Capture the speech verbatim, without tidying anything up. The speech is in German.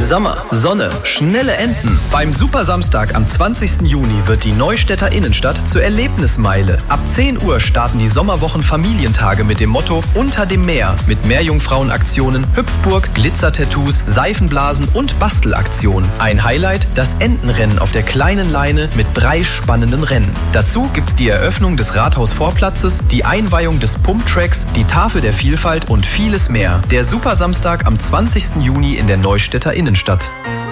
Sommer, Sonne, schnelle Enten. Beim Supersamstag am zwanzigsten Juni wird die Neustädter Innenstadt zur Erlebnismeile. Ab zehn Uhr starten die Sommerwochen Familientage mit dem Motto Unter dem Meer mit Meerjungfrauenaktionen, Hüpfburg, Glitzertattoos, Seifenblasen und Bastelaktionen. Ein Highlight, das Entenrennen auf der kleinen Leine mit drei spannenden Rennen. Dazu gibt's die Eröffnung des Rathausvorplatzes, die Einweihung des Pumptracks, die Tafel der Vielfalt und vieles mehr. Der Supersamstag am zwanzigsten Juni in der Neustädter Innenstadt.